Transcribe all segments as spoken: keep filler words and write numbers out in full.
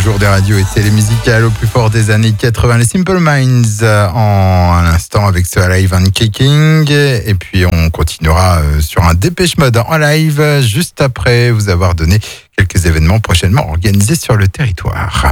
jour des radios et télé musicales au plus fort des années quatre-vingts. Les Simple Minds en un instant avec ce Alive and Kicking. Et puis on continuera sur un Dépêche Mode en live juste après vous avoir donné quelques événements prochainement organisés sur le territoire.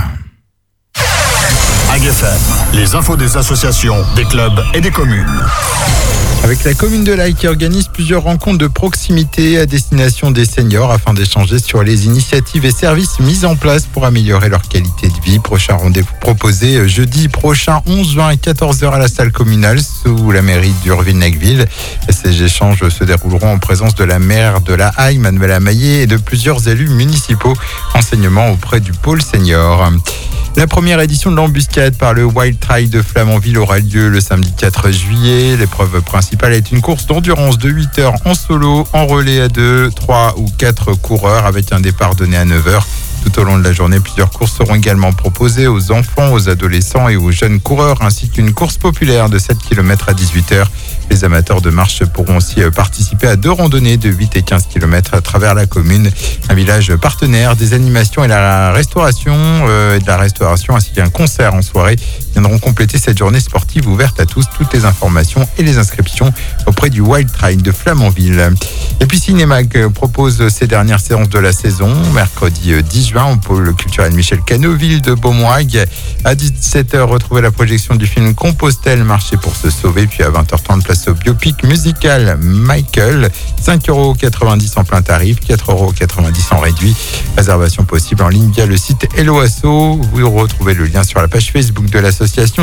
A G F M, les infos des associations, des clubs et des communes. Avec la commune de L'Aille qui organise plusieurs rencontres de proximité à destination des seniors afin d'échanger sur les initiatives et services mis en place pour améliorer leur qualité de vie. Prochain rendez-vous proposé jeudi prochain onze juin à quatorze heures à la salle communale sous la mairie d'Urville-Necqueville. Ces échanges se dérouleront en présence de la maire de La Haye, Manuela Maillet, et de plusieurs élus municipaux. Enseignement auprès du pôle senior. La première édition de l'embuscade par le Wild Trail de Flamanville aura lieu le samedi quatre juillet. L'épreuve principale est une course d'endurance de huit heures en solo, en relais à deux, trois ou quatre coureurs avec un départ donné à neuf heures. Tout au long de la journée, plusieurs courses seront également proposées aux enfants, aux adolescents et aux jeunes coureurs, ainsi qu'une course populaire de sept kilomètres à dix-huit heures. Les amateurs de marche pourront aussi participer à deux randonnées de huit et quinze kilomètres à travers la commune. Un village partenaire, des animations et la restauration, euh, et de la restauration ainsi qu'un concert en soirée viendront compléter cette journée sportive ouverte à tous. Toutes les informations et les inscriptions auprès du Wild Trail de Flamanville. Et puis Cinémag propose ses dernières séances de la saison. Mercredi dix juin au pôle culturel Michel Canoville de Beaumoig. À dix-sept heures, retrouvez la projection du film Compostelle, marcher pour se sauver. Puis à vingt heures trente, place au biopic musical Michael. cinq euros quatre-vingt-dix en plein tarif, quatre euros quatre-vingt-dix en réduit. Réservation possible en ligne via le site Hello Asso. Vous retrouvez le lien sur la page Facebook de l'association.